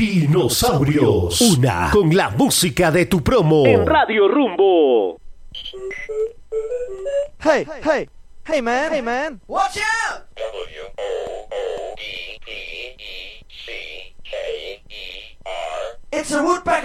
Dinosaurios. Una con la música de tu promo. En Radio Rumbo. Hey, hey, hey man, Watch out! WOODPECKER. It's a woodpecker.